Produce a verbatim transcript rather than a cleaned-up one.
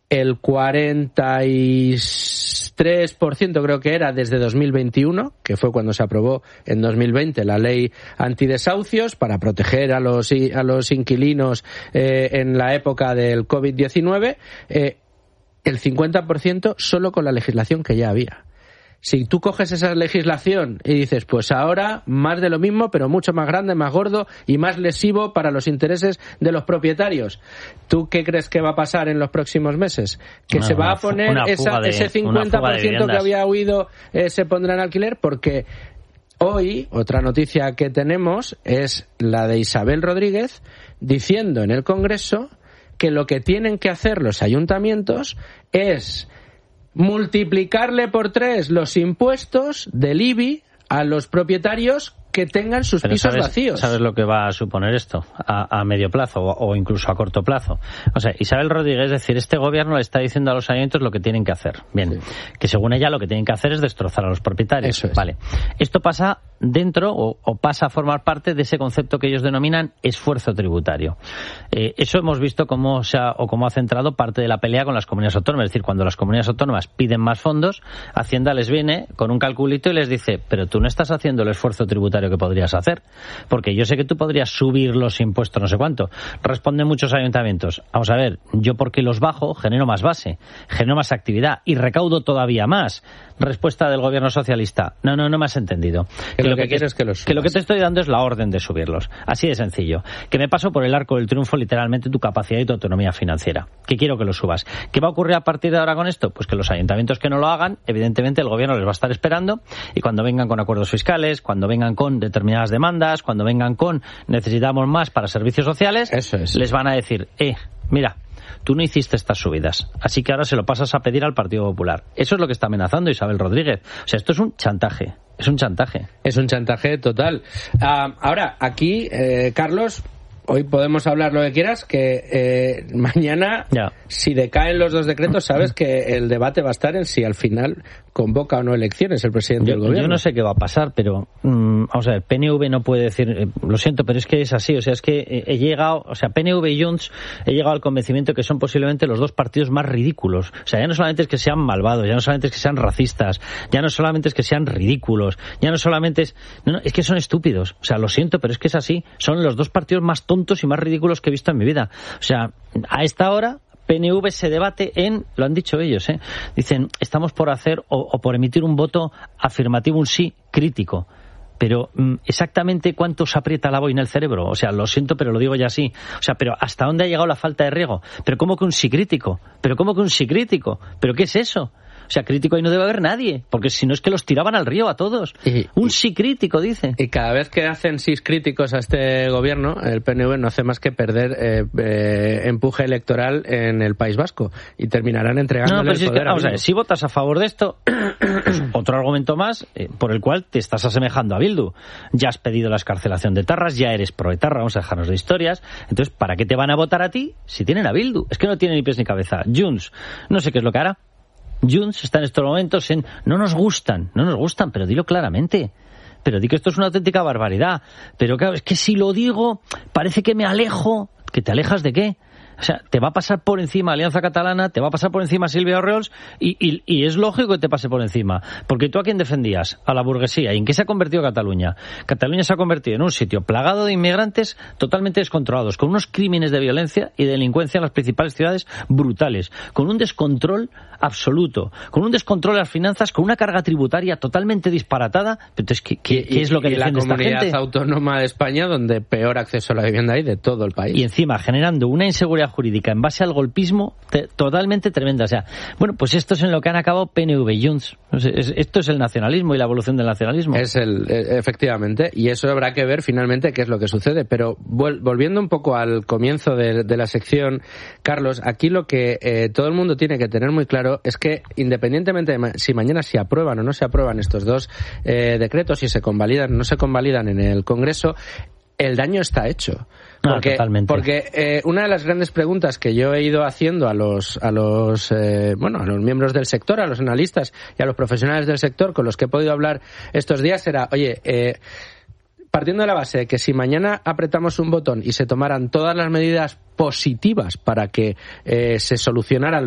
el cuarenta y tres por ciento creo que era desde dos mil veintiuno, que fue cuando se aprobó en dos mil veinte la ley antidesahucios para proteger a los a los inquilinos eh, en la época del covid diecinueve, eh, el cincuenta por ciento solo con la legislación que ya había. Si tú coges esa legislación y dices, pues ahora más de lo mismo, pero mucho más grande, más gordo y más lesivo para los intereses de los propietarios, ¿tú qué crees que va a pasar en los próximos meses? ¿Que no, se va a poner esa, de, ese cincuenta por ciento que había huido eh, se pondrá en alquiler? Porque hoy, otra noticia que tenemos es la de Isabel Rodríguez diciendo en el Congreso que lo que tienen que hacer los ayuntamientos es multiplicarle por tres los impuestos del I B I a los propietarios que tengan sus Pero pisos sabes, vacíos. ¿Sabes lo que va a suponer esto a, a medio plazo o, o incluso a corto plazo? O sea, Isabel Rodríguez, es decir, este gobierno le está diciendo a los ayuntamientos lo que tienen que hacer. Bien, sí. Que según ella lo que tienen que hacer es destrozar a los propietarios. Eso es. Vale. Esto pasa dentro o, o pasa a formar parte de ese concepto que ellos denominan esfuerzo tributario. Eh, eso hemos visto cómo se ha, o cómo ha centrado parte de la pelea con las comunidades autónomas. Es decir, cuando las comunidades autónomas piden más fondos, Hacienda les viene con un calculito y les dice, pero tú no estás haciendo el esfuerzo tributario que podrías hacer. Porque yo sé que tú podrías subir los impuestos no sé cuánto. Responden muchos ayuntamientos. Vamos a ver, yo porque los bajo genero más base, genero más actividad y recaudo todavía más. Respuesta del gobierno socialista. No, no, no me has entendido. Que, que lo que, que quieres es que los subas. Que lo que te estoy dando es la orden de subirlos. Así de sencillo. Que me paso por el arco del triunfo literalmente tu capacidad y tu autonomía financiera. Que quiero que lo subas. ¿Qué va a ocurrir a partir de ahora con esto? Pues que los ayuntamientos que no lo hagan, evidentemente el gobierno les va a estar esperando y cuando vengan con acuerdos fiscales, cuando vengan con determinadas demandas, cuando vengan con necesitamos más para servicios sociales, eso es. Les van a decir, eh, mira, tú no hiciste estas subidas, así que ahora se lo pasas a pedir al Partido Popular. Eso es lo que está amenazando Isabel Rodríguez. O sea, esto es un chantaje, es un chantaje. Es un chantaje total. Uh, ahora, aquí, eh, Carlos, hoy podemos hablar lo que quieras, que eh, mañana, ya. Si decaen los dos decretos, sabes que el debate va a estar en si al final convoca o no elecciones el presidente yo, del gobierno. Yo no sé qué va a pasar, pero mmm, vamos a ver, P N V no puede decir, eh, lo siento, pero es que es así, o sea, es que eh, he llegado, o sea, P N V y Junts, he llegado al convencimiento que son posiblemente los dos partidos más ridículos. O sea, ya no solamente es que sean malvados, ya no solamente es que sean racistas, ya no solamente es que sean ridículos, ya no solamente es, no, no, es que son estúpidos. O sea, lo siento, pero es que es así. Son los dos partidos más tontos y más ridículos que he visto en mi vida. O sea, a esta hora P N V se debate en, lo han dicho ellos, ¿eh? Dicen, estamos por hacer o, o por emitir un voto afirmativo, un sí crítico. Pero exactamente cuánto se aprieta la boina el cerebro. O sea, lo siento, pero lo digo ya así. O sea, pero ¿hasta dónde ha llegado la falta de riego? ¿Pero cómo que un sí crítico? ¿Pero cómo que un sí crítico? ¿Pero qué es eso? O sea, crítico ahí no debe haber nadie, porque si no es que los tiraban al río a todos. Y, un sí crítico, dice. Y cada vez que hacen sí críticos a este gobierno, el P N V no hace más que perder eh, eh, empuje electoral en el País Vasco y terminarán entregándole no, pues el es poder. Que, vamos a ver, si votas a favor de esto, pues otro argumento más eh, por el cual te estás asemejando a Bildu. Ya has pedido la excarcelación de etarras, ya eres pro-etarra, vamos a dejarnos de historias. Entonces, ¿para qué te van a votar a ti si tienen a Bildu? Es que no tienen ni pies ni cabeza. Junts, no sé qué es lo que hará. Junts está en estos momentos en no nos gustan, no nos gustan, pero dilo claramente. Pero di que esto es una auténtica barbaridad. Pero claro, es que si lo digo, parece que me alejo. ¿Que te alejas de qué? O sea, te va a pasar por encima Alianza Catalana, te va a pasar por encima Silvia Orriols y, y, y es lógico que te pase por encima. Porque tú a quién defendías, a la burguesía. ¿Y en qué se ha convertido Cataluña? Cataluña se ha convertido en un sitio plagado de inmigrantes totalmente descontrolados, con unos crímenes de violencia y delincuencia en las principales ciudades brutales, con un descontrol absoluto, con un descontrol de las finanzas, con una carga tributaria totalmente disparatada. Entonces, ¿qué, qué, qué es lo que defiende esta gente? Y la comunidad autónoma de España donde peor acceso a la vivienda hay de todo el país. Y encima generando una inseguridad jurídica en base al golpismo te, totalmente tremenda. O sea, bueno, pues esto es en lo que han acabado P N V y Junts. Esto es el nacionalismo y la evolución del nacionalismo. Es el, efectivamente, y eso habrá que ver finalmente qué es lo que sucede. Pero volviendo un poco al comienzo de, de la sección, Carlos, aquí lo que eh, todo el mundo tiene que tener muy claro es que independientemente de ma- si mañana se aprueban o no se aprueban estos dos eh, decretos, si se convalidan o no se convalidan en el Congreso, el daño está hecho. Porque, ah, porque eh, una de las grandes preguntas que yo he ido haciendo a los a los eh, bueno a los miembros del sector, a los analistas y a los profesionales del sector con los que he podido hablar estos días era, oye, eh, partiendo de la base de que si mañana apretamos un botón y se tomaran todas las medidas positivas para que eh, se solucionaran